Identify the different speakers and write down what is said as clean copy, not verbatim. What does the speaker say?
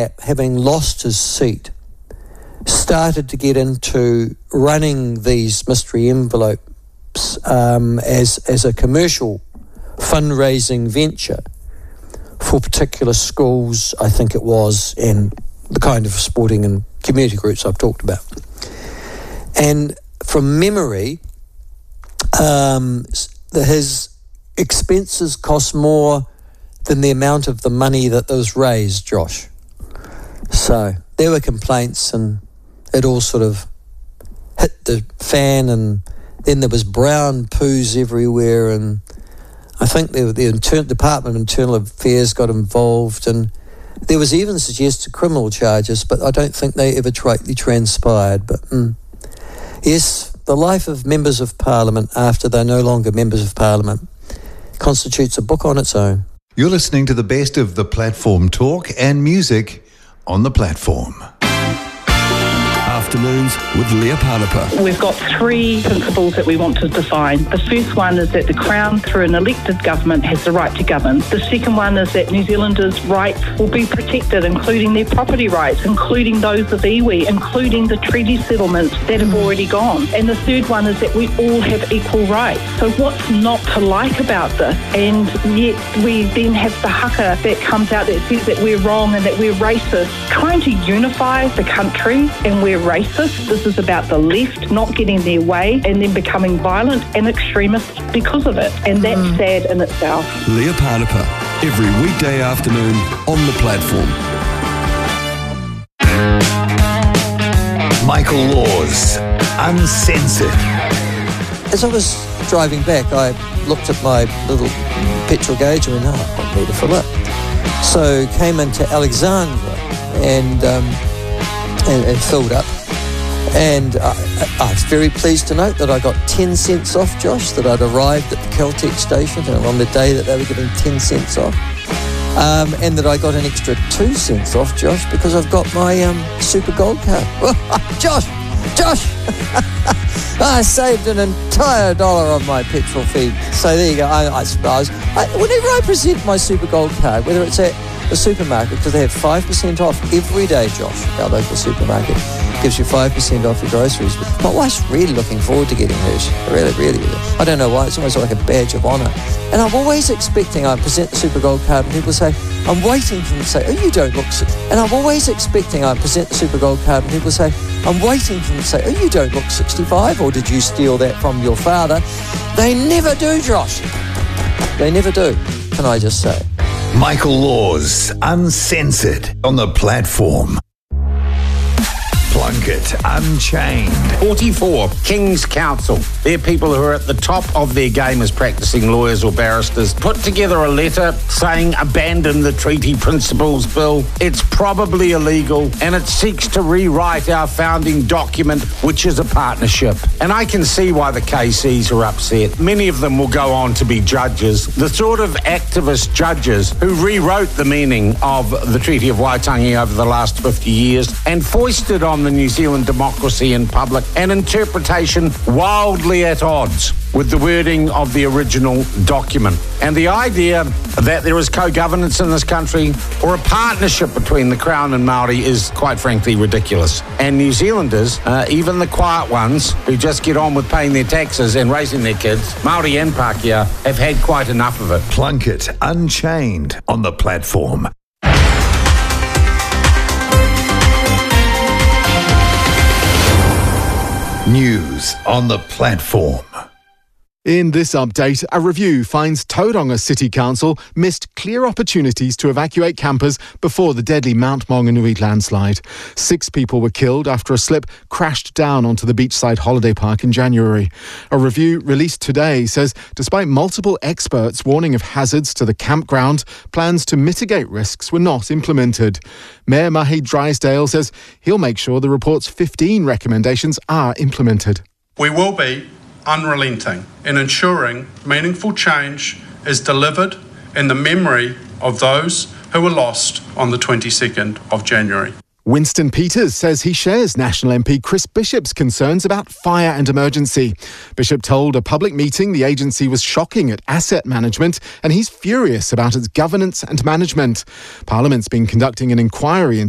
Speaker 1: Knapp, having lost his seat, started to get into running these mystery envelopes as a commercial fundraising venture for particular schools, I think it was, and the kind of sporting and community groups I've talked about. And from memory, his expenses cost more than the amount of the money that was raised, Josh. So there were complaints, and it all sort of hit the fan, and then there was brown poos everywhere, and I think the Department of Internal Affairs got involved, and there was even suggested criminal charges, but I don't think they ever transpired. But yes, the life of members of Parliament after they're no longer members of Parliament constitutes a book on its own.
Speaker 2: You're listening to the best of the Platform talk and music on the Platform.
Speaker 3: Afternoons with Leah Parnapa.
Speaker 4: We've got three principles that we want to define. The first one is that the Crown, through an elected government, has the right to govern. The second one is that New Zealanders' rights will be protected, including their property rights, including those of iwi, including the treaty settlements that have already gone. And the third one is that we all have equal rights. So what's not to like about this? And yet we then have the haka that comes out that says that we're wrong and that we're racist, trying to unify the country, and we're racist. This is about the left not getting their way and then becoming violent and extremist because of it. And that's sad in itself.
Speaker 3: Leah Parnapa, every weekday afternoon on the Platform.
Speaker 2: Michael Laws, Uncensored.
Speaker 1: As I was driving back, I looked at my little petrol gauge and went, I need to fill up. So came into Alexandra and filled up. And I was very pleased to note that I got 10 cents off, Josh, that I'd arrived at the Caltex station on the day that they were giving 10 cents off. And that I got an extra 2 cents off, Josh, because I've got my Super Gold card. Josh! I saved an entire $1 on my petrol feed. So there you go. I suppose. Whenever I present my Super Gold card, whether it's at the supermarket, because they have 5% off every day, Josh, our local supermarket, gives you 5% off your groceries. My wife's really looking forward to getting hers. Really. I don't know why. It's almost like a badge of honour. And I'm always expecting, I present the Super Gold card and people say, I'm waiting for them to say, you don't look... And I'm always expecting, I present the Super Gold card and people say, I'm waiting for them to say, you don't look 65, or did you steal that from your father? They never do, Josh. They never do, can I just say.
Speaker 2: Michael Laws, Uncensored on the Platform. Plunkett Unchained.
Speaker 5: 44, King's Counsel. They're people who are at the top of their game as practicing lawyers or barristers. Put together a letter saying abandon the treaty principles bill. It's probably illegal and it seeks to rewrite our founding document, which is a partnership. And I can see why the KCs are upset. Many of them will go on to be judges. The sort of activist judges who rewrote the meaning of the Treaty of Waitangi over the last 50 years and foisted on the New Zealand democracy in public an interpretation wildly at odds with the wording of the original document. And the idea that there is co-governance in this country or a partnership between the Crown and Māori is quite frankly ridiculous. And New Zealanders, even the quiet ones who just get on with paying their taxes and raising their kids, Māori and Pākehā, have had quite enough of it.
Speaker 2: Plunkett Unchained on the Platform. News on the Platform.
Speaker 6: In this update, a review finds Tauranga City Council missed clear opportunities to evacuate campers before the deadly Mount Maunganui landslide. 6 people were killed after a slip crashed down onto the beachside holiday park in January. A review released today says despite multiple experts warning of hazards to the campground, plans to mitigate risks were not implemented. Mayor Mahi Drysdale says he'll make sure the report's 15 recommendations are implemented.
Speaker 7: We will be unrelenting in ensuring meaningful change is delivered in the memory of those who were lost on the 22nd of January.
Speaker 6: Winston Peters says he shares National MP Chris Bishop's concerns about fire and emergency. Bishop told a public meeting the agency was shocking at asset management and he's furious about its governance and management. Parliament's been conducting an inquiry into